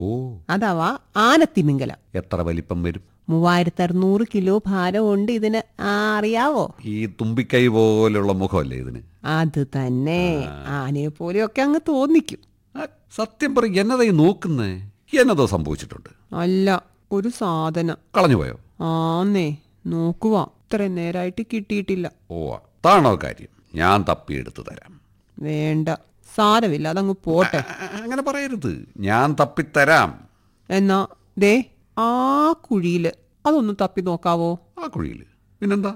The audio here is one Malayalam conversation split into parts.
ഓ, അഥവാ ആനത്തിമിംഗലം. എത്ര വലിപ്പം വരും? 3600 കിലോ ഭാരമുണ്ട് ഇതിന്. അറിയാവോ? ഈ തുമ്പിക്കൈ പോലുള്ള മുഖമല്ലേ ഇതിന്? അത് തന്നെ. ആനയെ പോലെയൊക്കെ അങ്ങ് തോന്നിക്കും. ആ, സത്യം പറ, എന്നതാ ഈ നോക്കുന്നേ? എന്നതോ സംഭവിച്ചിട്ടുണ്ട്? അല്ല, ഒരു സാധനം കളഞ്ഞുപോയോ? ആന്നേ, നോക്കുക. ഇത്രയും നേരായിട്ട് കിട്ടിയിട്ടില്ല. ഓ, അതാണോ കാര്യം? ഞാൻ തപ്പിയെടുത്ത് തരാം. വേണ്ട, സാരമില്ല, അതങ്ങ് പോട്ടെ. അങ്ങനെ പറയരുത്, ഞാൻ തപ്പിത്തരാം. എന്നാ ദേ ആ കുഴിയില് അതൊന്ന് തപ്പി നോക്കാവോ? ആ കുഴിയിൽ പിന്നെന്താ?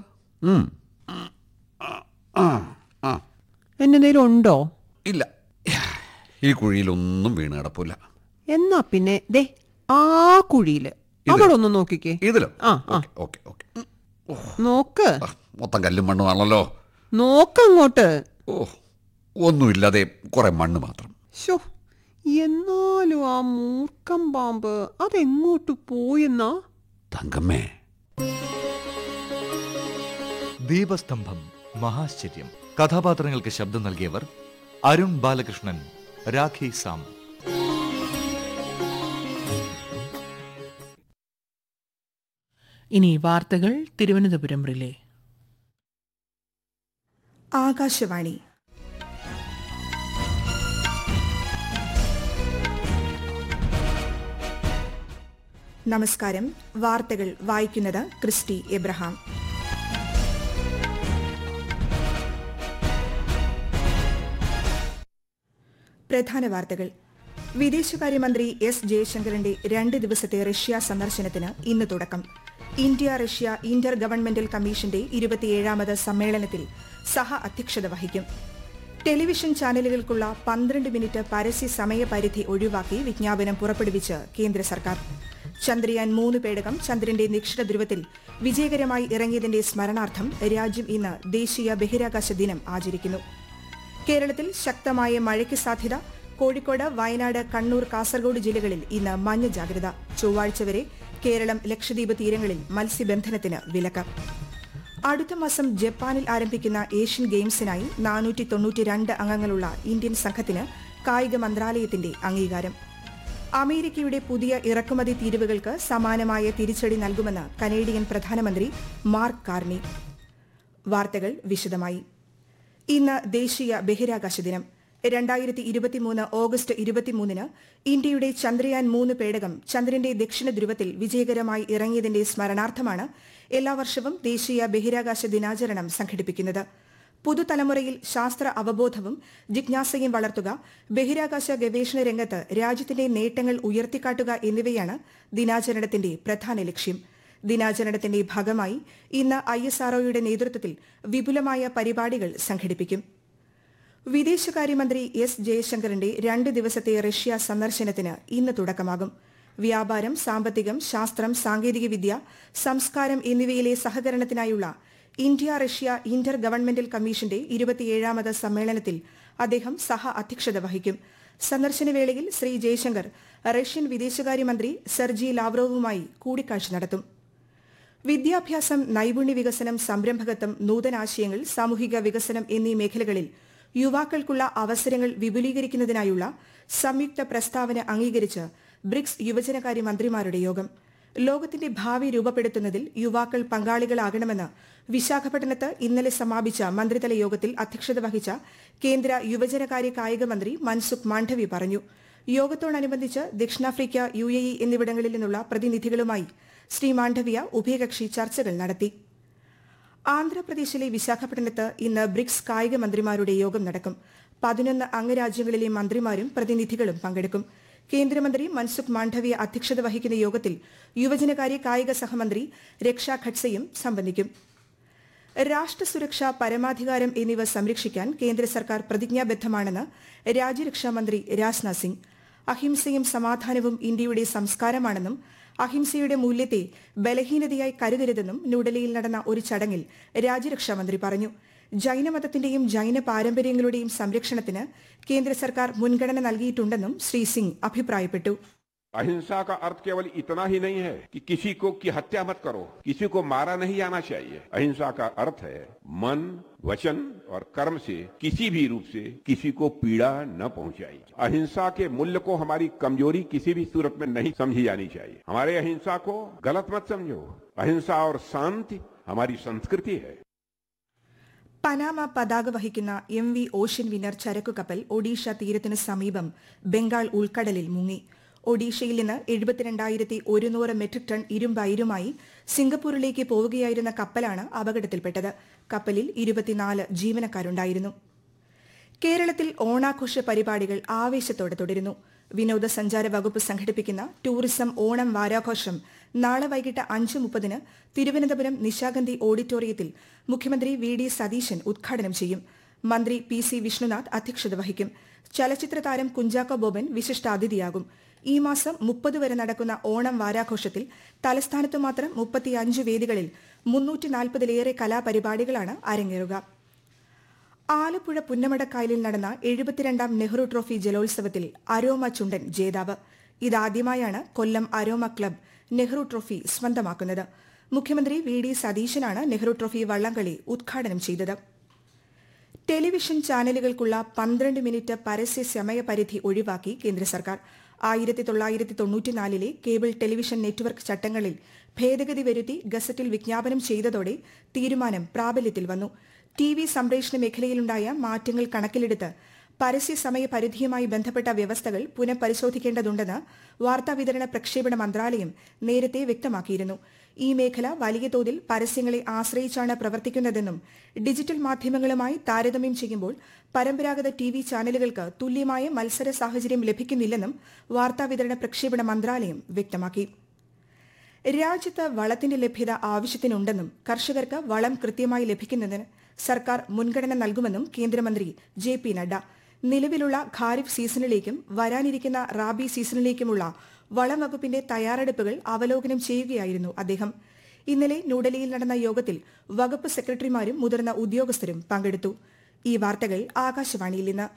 എന്നെന്തേലും ഉണ്ടോ? ഇല്ല, ഈ കുഴിയിലൊന്നും വീണ് കിടപ്പില്ല. എന്നാ പിന്നെ ദേ ആ കുഴിയില് അവിടെ ഒന്ന് നോക്കിക്കേ. ഇതിലോ? ആ, ഓക്കെ. നോക്ക്. മൊത്തം കല്ലും മണ്ണുമാണല്ലോ. നോക്കങ്ങോട്ട്. ഓ, ഒന്നുമില്ലാതെ കുറെ മണ്ണ് മാത്രം. ശോ, എന്നാലും ആ മൂർഖം പാമ്പ് അതെങ്ങോട്ട് പോയെന്നാ? തങ്കമ്മേ, ദീപസ്തംഭം മഹാശ്ചര്യം. കഥാപാത്രങ്ങൾക്ക് ശബ്ദം നൽകിയവർ അരുൺ ബാലകൃഷ്ണൻ, രാഖി സാം. ഇനി വാർത്തകൾ തിരുവനന്തപുരം റിലേ. ആകാശവാണി. നമസ്കാരം. വാർത്തകൾ വായിക്കുന്നത് ക്രിസ്റ്റി എബ്രഹാം. പ്രധാന വാർത്തകൾ. വിദേശകാര്യമന്ത്രി എസ് ജയശങ്കറിന്റെ 2 ദിവസത്തെ റഷ്യ സന്ദർശനത്തിന് ഇന്ന് തുടക്കം. ഇന്ത്യ റഷ്യ ഇന്റർ ഗവൺമെന്റൽ കമ്മീഷന്റെ 27ാമത് സമ്മേളനത്തിൽ സഹ അധ്യക്ഷത വഹിക്കും. ടെലിവിഷൻ ചാനലുകൾക്കുള്ള 12 മിനിറ്റ് പരസ്യ സമയപരിധി ഒഴിവാക്കി വിജ്ഞാപനം പുറപ്പെടുവിച്ച് കേന്ദ്ര സർക്കാർ. ചന്ദ്രയാൻ 3 പേടകം ചന്ദ്രന്റെ നിക്ഷിണ ധ്രുവത്തിൽ വിജയകരമായി ഇറങ്ങിയതിന്റെ സ്മരണാർത്ഥം രാജ്യം ഇന്ന് ദേശീയ ബഹിരാകാശ ദിനം ആചരിക്കുന്നു. കേരളത്തിൽ ശക്തമായ മഴയ്ക്ക് സാധ്യത. കോഴിക്കോട്, വയനാട്, കണ്ണൂർ, കാസർഗോഡ് ജില്ലകളിൽ ഇന്ന് മഞ്ഞ ജാഗ്രത. ചൊവ്വാഴ്ച വരെ കേരളം, ലക്ഷദ്വീപ് തീരങ്ങളിൽ മത്സ്യബന്ധനത്തിന് വിലക്ക്. അടുത്ത മാസം ജപ്പാനിൽ ആരംഭിക്കുന്ന ഏഷ്യൻ ഗെയിംസിനായി 492 അംഗങ്ങളുള്ള ഇന്ത്യൻ സംഘത്തിന് കായിക മന്ത്രാലയത്തിന്റെ അംഗീകാരം. അമേരിക്കയുടെ പുതിയ ഇറക്കുമതി തീരുവകൾക്ക് സമാനമായ തിരിച്ചടി നൽകുമെന്ന് കനേഡിയൻ പ്രധാനമന്ത്രി മാർക്ക് കാർണി. വാർത്തകൾ വിശദമായി. ഇന്ന് ദേശീയ ബഹിരാകാശ ദിനം. 2023 ഓഗസ്റ്റ് 23-ന് ഇന്ത്യയുടെ ചന്ദ്രയാൻ 3 പേടകം ചന്ദ്രന്റെ ദക്ഷിണ ധ്രുവത്തിൽ വിജയകരമായി ഇറങ്ങിയതിന്റെ സ്മരണാർത്ഥമാണ് എല്ലാ വർഷവും ദേശീയ ബഹിരാകാശ ദിനാചരണം സംഘടിപ്പിക്കുന്നത്. പുതുതലമുറയിൽ ശാസ്ത്ര അവബോധവും ജിജ്ഞാസയും വളർത്തുക, ബഹിരാകാശ ഗവേഷണ രംഗത്ത് രാജ്യത്തിന്റെ നേട്ടങ്ങൾ ഉയർത്തിക്കാട്ടുക എന്നിവയാണ് ദിനാചരണത്തിന്റെ പ്രധാന ലക്ഷ്യം. ദിനാചരണത്തിന്റെ ഭാഗമായി ഇന്ന് ISROയുടെ നേതൃത്വത്തിൽ വിപുലമായ പരിപാടികൾ സംഘടിപ്പിക്കും. വിദേശകാര്യമന്ത്രി എസ് ജയശങ്കറിന്റെ 2 ദിവസത്തെ റഷ്യ സന്ദർശനത്തിന് ഇന്ന് തുടക്കമാകും. വ്യാപാരം, സാമ്പത്തികം, ശാസ്ത്രം, സാങ്കേതികവിദ്യ, സംസ്കാരം എന്നിവയിലെ സഹകരണത്തിനായുള്ള ഇന്ത്യ റഷ്യ ഇന്റർ ഗവൺമെന്റൽ കമ്മീഷന്റെ 27ാമത് സമ്മേളനത്തിൽ അദ്ദേഹം സഹ അധ്യക്ഷത വഹിക്കും. സന്ദർശനവേളയിൽ ശ്രീ ജയശങ്കർ റഷ്യൻ വിദേശകാര്യമന്ത്രി സെർജി ലാവ്റോവുമായി കൂടിക്കാഴ്ച നടത്തും. വിദ്യാഭ്യാസം, നൈപുണ്യ വികസനം, സംരംഭകത്വം, നൂതനാശയങ്ങൾ, സാമൂഹിക വികസനം എന്നീ മേഖലകളിൽ യുവാക്കൾക്കുള്ള അവസരങ്ങൾ വിപുലീകരിക്കുന്നതിനായുള്ള സംയുക്ത പ്രസ്താവന അംഗീകരിച്ച് ബ്രിക്സ് യുവജനകാര്യ മന്ത്രിമാരുടെ യോഗം. ലോകത്തിന്റെ ഭാവി രൂപപ്പെടുത്തുന്നതിൽ യുവാക്കൾ പങ്കാളികളാകണമെന്ന് വിശാഖപട്ടണത്ത് ഇന്നലെ സമാപിച്ച മന്ത്രിതല യോഗത്തിൽ അധ്യക്ഷത വഹിച്ച കേന്ദ്ര യുവജനകാര്യ കായിക മന്ത്രി മൻസുഖ് മാണ്ഡവ്യ പറഞ്ഞു. യോഗത്തോടനുബന്ധിച്ച് ദക്ഷിണാഫ്രിക്ക, UAE എന്നിവിടങ്ങളിൽ നിന്നുള്ള പ്രതിനിധികളുമായി ശ്രീ മാണ്ഡവ്യ ഉഭയകക്ഷി ചർച്ചകൾ നടത്തി. ആന്ധ്രാപ്രദേശിലെ വിശാഖപട്ടണത്ത് ഇന്ന് ബ്രിക്സ് കായിക മന്ത്രിമാരുടെ യോഗം നടക്കും. 11 അംഗരാജ്യങ്ങളിലെ മന്ത്രിമാരും പ്രതിനിധികളും പങ്കെടുക്കും. കേന്ദ്രമന്ത്രി മൻസുഖ് മാണ്ഡവ്യ അധ്യക്ഷത വഹിക്കുന്ന യോഗത്തിൽ യുവജനകാര്യ കായിക സഹമന്ത്രി രക്ഷ ഖഡ്സെയും സംബന്ധിക്കും. രാഷ്ട്രസുരക്ഷ, പരമാധികാരം എന്നിവ സംരക്ഷിക്കാൻ കേന്ദ്ര സർക്കാർ പ്രതിജ്ഞാബദ്ധമാണെന്ന് രാജ്യരക്ഷാമന്ത്രി രാജ്നാഥ് സിംഗ്. അഹിംസയും സമാധാനവും ഇന്ത്യയുടെ സംസ്കാരമാണെന്നും അഹിംസയുടെ മൂല്യത്തെ ബലഹീനതയായി കരുതരുതെന്നും ന്യൂഡൽഹിയിൽ നടന്ന ഒരു ചടങ്ങിൽ രാജ്യരക്ഷാമന്ത്രി പറഞ്ഞു. ജൈനമതത്തിന്റെയും ജൈന പാരമ്പര്യങ്ങളുടെയും സംരക്ഷണത്തിന് കേന്ദ്ര സർക്കാർ മുൻഗണന നൽകിയിട്ടുണ്ടെന്നും ശ്രീ സിംഗ് അഭിപ്രായപ്പെട്ടു. अहिंसा का अर्थ केवल इतना ही नहीं है कि किसी को की हत्या मत करो, किसी को मारा नहीं जाना चाहिए। अहिंसा का अर्थ है मन, वचन और कर्म से किसी भी रूप से किसी को पीड़ा न पहुंचाई। अहिंसा के मूल्य को हमारी कमजोरी किसी भी सूरत में नहीं समझी जानी चाहिए। हमारे अहिंसा को गलत मत समझो। अहिंसा और शांति हमारी संस्कृति है। പനാമ പതാക വഹിക്കുന്ന MV ഓഷ്യൻ വിന്നർ ചരക്കു കപ്പൽ ഒഡീഷ തീരത്തിന് സമീപം ബംഗാൾ ഉൾക്കടലിൽ മുങ്ങി. ഒഡീഷയിൽ നിന്ന് 72,100 മെട്രിക് ടൺ ഇരുമ്പയിരുമായി സിംഗപ്പൂരിലേക്ക് പോവുകയായിരുന്ന കപ്പലാണ് അപകടത്തിൽപ്പെട്ടത്. കപ്പലിൽ 24 ജീവനക്കാരുണ്ടായിരുന്നു. കേരളത്തിൽ ഓണാഘോഷ പരിപാടികൾ ആവേശത്തോടെ തുടരുന്നു. വിനോദസഞ്ചാര വകുപ്പ് സംഘടിപ്പിക്കുന്ന ടൂറിസം ഓണം വാരാഘോഷം നാളെ വൈകിട്ട് 5:30 തിരുവനന്തപുരം നിശാഗന്ധി ഓഡിറ്റോറിയത്തിൽ മുഖ്യമന്ത്രി VD സതീശൻ ഉദ്ഘാടനം ചെയ്യും. മന്ത്രി PC വിഷ്ണുനാഥ് അധ്യക്ഷത വഹിക്കും. ചലച്ചിത്ര താരം കുഞ്ചാക്കോ ബോബൻ വിശിഷ്ടാതിഥിയാകും. ഈ മാസം 30 വരെ നടക്കുന്ന ഓണം വാരാഘോഷത്തിൽ തലസ്ഥാനത്ത് മാത്രം 35 വേദികളിൽ 340-ലേറെ കലാപരിപാടികളാണ് അരങ്ങേറുക. ആലപ്പുഴ പുന്നമടക്കായലിൽ നടന്ന 72ാം നെഹ്റു ട്രോഫി ജലോത്സവത്തിൽ അരോമ ചുണ്ടൻ ജേതാവ്. ഇതാദ്യമായാണ് കൊല്ലം അരോമ ക്ലബ് നെഹ്റു ട്രോഫി സ്വന്തമാക്കുന്നത്. മുഖ്യമന്ത്രി VD സതീശനാണ് നെഹ്റു ട്രോഫി വള്ളംകളി ഉദ്ഘാടനം ചെയ്തത്. ടെലിവിഷൻ ചാനലുകൾക്കുള്ള 12 മിനിറ്റ് പരസ്യ സമയപരിധി ഒഴിവാക്കി കേന്ദ്ര സർക്കാർ. 1994-ലെ കേബിൾ ടെലിവിഷൻ നെറ്റ്വർക്ക് ചട്ടങ്ങളിൽ ഭേദഗതി വരുത്തി ഗസറ്റിൽ വിജ്ഞാപനം ചെയ്തതോടെ തീരുമാനം പ്രാബല്യത്തിൽ വന്നു. TV സംപ്രേഷണ മേഖലയിലുണ്ടായ മാറ്റങ്ങൾ കണക്കിലെടുത്ത് പരസ്യ സമയപരിധിയുമായി ബന്ധപ്പെട്ട വ്യവസ്ഥകൾ പുനഃപരിശോധിക്കേണ്ടതുണ്ടെന്ന് വാർത്താവിതരണ പ്രക്ഷേപണ മന്ത്രാലയം നേരത്തെ വ്യക്തമാക്കിയിരുന്നു. ഈ മേഖല വലിയ തോതിൽ പരസ്യങ്ങളെ ആശ്രയിച്ചാണ് പ്രവർത്തിക്കുന്നതെന്നും ഡിജിറ്റൽ മാധ്യമങ്ങളുമായി താരതമ്യം ചെയ്യുമ്പോൾ പരമ്പരാഗത TV ചാനലുകൾക്ക് തുല്യമായ മത്സര സാഹചര്യം ലഭിക്കുന്നില്ലെന്നും വാർത്താവിതരണ പ്രക്ഷേപണ മന്ത്രാലയം വ്യക്തമാക്കി. രാജ്യത്ത് വളത്തിന്റെ ലഭ്യത ആവശ്യത്തിനുണ്ടെന്നും കർഷകർക്ക് വളം കൃത്യമായി ലഭിക്കുന്നതിന് സർക്കാർ മുൻഗണന നൽകുമെന്നും കേന്ദ്രമന്ത്രി JP നഡ്ഡ. നിലവിലുള്ള ഖാരിഫ് സീസണിലേക്കും വരാനിരിക്കുന്ന റാബി സീസണിലേക്കുമുള്ള വളം വകുപ്പിന്റെ തയ്യാറെടുപ്പുകൾ അവലോകനം ചെയ്യുകയായിരുന്നു അദ്ദേഹം. ഇന്നലെ ന്യൂഡൽഹിയിൽ നടന്ന യോഗത്തിൽ വകുപ്പ് സെക്രട്ടറിമാരും മുതിർന്ന ഉദ്യോഗസ്ഥരും പങ്കെടുത്തു. ഈ വാർത്തകൾ ആകാശവാണിയിൽ നിന്ന്.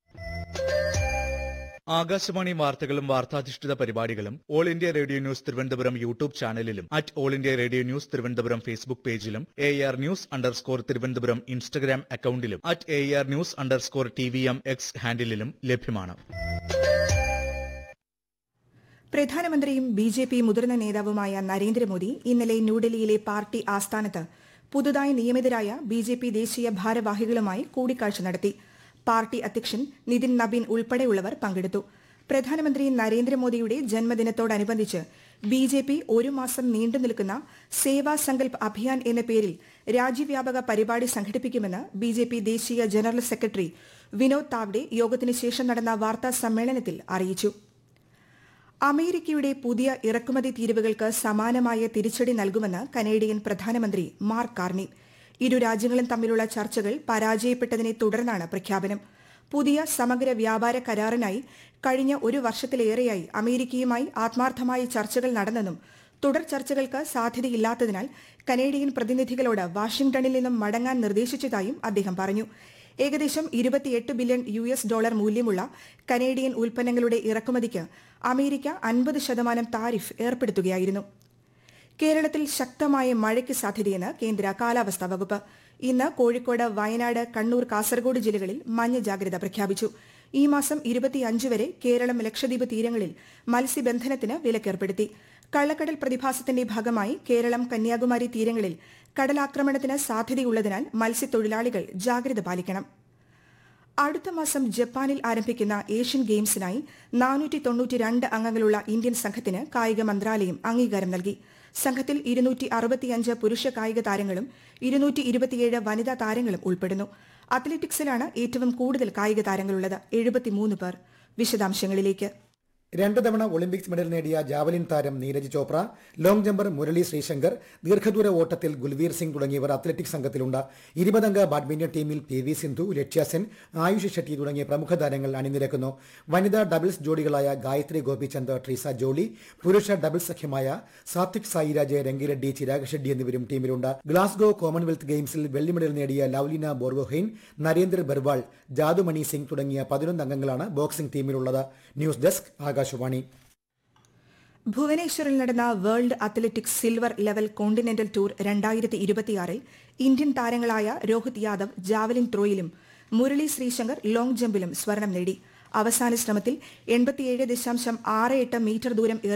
ആകാശവാണി വാർത്തകളും വാർത്താധിഷ്ഠിത പരിപാടികളും all India radio news Thiruvananthapuram YouTube ചാനലിലും all India radio news Thiruvananthapuram Facebook പേജിലും AR News_ തിരുവനന്തപുരം ഇൻസ്റ്റഗ്രാം അക്കൌണ്ടിലും AR News_TVM X ഹാൻഡിലും ലഭ്യമാണ്. പ്രധാനമന്ത്രിയും BJP മുതിർന്ന നേതാവുമായ നരേന്ദ്രമോദി ഇന്നലെ ന്യൂഡൽഹിയിലെ പാർട്ടി ആസ്ഥാനത്ത് പുതുതായി നിയമിതരായ BJP ദേശീയ ഭാരവാഹികളുമായി കൂടിക്കാഴ്ച നടത്തി. പാർട്ടി അധ്യക്ഷൻ നിതിൻ നബീൻ ഉൾപ്പെടെയുള്ളവർ പങ്കെടുത്തു. പ്രധാനമന്ത്രി നരേന്ദ്രമോദിയുടെ ജന്മദിനത്തോടനുബന്ധിച്ച് BJP 1 മാസം നീണ്ടുനിൽക്കുന്ന സേവാ സങ്കൽപ് അഭിയാൻ എന്ന പേരിൽ രാജ്യവ്യാപക പരിപാടി സംഘടിപ്പിക്കുമെന്ന് BJP ദേശീയ ജനറൽ സെക്രട്ടറി വിനോദ് താവ്ഡെ യോഗത്തിന് ശേഷം നടന്ന വാർത്താ സമ്മേളനത്തിൽ അറിയിച്ചു. അമേരിക്കയുടെ പുതിയ ഇറക്കുമതി തീരുവകൾക്ക് സമാനമായ തിരിച്ചടി നൽകുമെന്ന് കനേഡിയൻ പ്രധാനമന്ത്രി മാർക്ക് കാർണി. ഇരു രാജ്യങ്ങളും തമ്മിലുള്ള ചർച്ചകൾ പരാജയപ്പെട്ടതിനെ തുടർന്നാണ് പ്രഖ്യാപനം. പുതിയ സമഗ്ര വ്യാപാര കരാറിനായി കഴിഞ്ഞ 1 വർഷത്തിലേറെയായി അമേരിക്കയുമായി ആത്മാർത്ഥമായ ചർച്ചകൾ നടന്നെന്നും തുടർ ചർച്ചകൾക്ക് സാധ്യതയില്ലാത്തതിനാൽ കനേഡിയൻ പ്രതിനിധികളോട് വാഷിംഗ്ടണിൽ നിന്നും മടങ്ങാൻ നിർദ്ദേശിച്ചതായും അദ്ദേഹം പറഞ്ഞു. ഏകദേശം $28 ബില്യൺ മൂല്യമുള്ള കനേഡിയൻ ഉൽപ്പന്നങ്ങളുടെ ഇറക്കുമതിക്ക് അമേരിക്ക 50% താരിഫ് ഏർപ്പെടുത്തുകയായിരുന്നു. കേരളത്തിൽ ശക്തമായ മഴയ്ക്ക് സാധ്യതയെന്ന് കേന്ദ്ര കാലാവസ്ഥാ വകുപ്പ്. ഇന്ന് കോഴിക്കോട്, വയനാട്, കണ്ണൂർ, കാസർഗോഡ് ജില്ലകളിൽ മഞ്ഞ ജാഗ്രത പ്രഖ്യാപിച്ചു. ഈ മാസം 25 വരെ കേരളം, ലക്ഷദ്വീപ് തീരങ്ങളിൽ മത്സ്യബന്ധനത്തിന് വിലക്കേർപ്പെടുത്തി. കള്ളക്കടൽ പ്രതിഭാസത്തിന്റെ ഭാഗമായി കേരളം, കന്യാകുമാരി തീരങ്ങളിൽ കടലാക്രമണത്തിന് സാധ്യതയുള്ളതിനാൽ മത്സ്യത്തൊഴിലാളികൾ ജാഗ്രത പാലിക്കണം. അടുത്ത മാസം ജപ്പാനിൽ ആരംഭിക്കുന്ന ഏഷ്യൻ ഗെയിംസിനായി 492 അംഗങ്ങളുള്ള ഇന്ത്യൻ സംഘത്തിന് കായിക മന്ത്രാലയം അംഗീകാരം നൽകി. സംഘത്തിൽ 265 പുരുഷ കായിക താരങ്ങളും 227 വനിതാ താരങ്ങളും ഉൾപ്പെടുന്നു. അത്ലറ്റിക്സിലാണ് ഏറ്റവും കൂടുതൽ കായിക താരങ്ങളുള്ളത്, 73 പേർ. വിശദാംശങ്ങളിലേക്ക്. 2 തവണ ഒളിമ്പിക്സ് മെഡൽ നേടിയ ജാവലിൻ താരം നീരജ് ചോപ്ര, ലോങ് ജമ്പർ മുരളി ശ്രീശങ്കർ, ദീർഘദൂര ഓട്ടത്തിൽ ഗുൽവീർ സിംഗ് തുടങ്ങിയവർ അത്ലറ്റിക്സ് സംഘത്തിലുണ്ട്. 20 അംഗ ബാഡ്മിന്റൺ ടീമിൽ PV സിന്ധു, ലക്ഷ്യ സെൻ, ആയുഷ് ഷെട്ടി തുടങ്ങിയ പ്രമുഖ താരങ്ങൾ അണിനിരക്കുന്നു. വനിതാ ഡബിൾസ് ജോഡികളായ ഗായത്രി ഗോപിചന്ദ്, ട്രീസ ജോളി, പുരുഷ ഡബിൾസ് സഖ്യമായ സാത്വിക് സായിരാജ്, രംഗിറെഡ്ഡി, ചിരാഗ് ഷെഡ്ഡി എന്നിവരും ടീമിലുണ്ട്. ഗ്ലാസ്ഗോ കോമൺവെൽത്ത് ഗെയിംസിൽ വെള്ളി മെഡൽ നേടിയ ലവ്ലിന ബോർഗോഹെയ്ൻ, നരേന്ദ്ര ബർവാൾ, ജാദുമണി സിംഗ് തുടങ്ങിയ 11 അംഗങ്ങളാണ് ബോക്സിംഗ് ടീമിലുള്ളത്. News desk Akashvani. ഭുവനേശ്വറിൽ നടന്ന world athletics silver level continental tour 2026-ൽ Indian താരങ്ങളായ രോഹിത് യാദവ് ജാവലിൻ ത്രോയിലും മുരളി ശ്രീശങ്കർ ലോങ് ജമ്പിലും സ്വർണം നേടി. അവസാന ശ്രമത്തിൽ 87.68 മീറ്റർ ദൂരം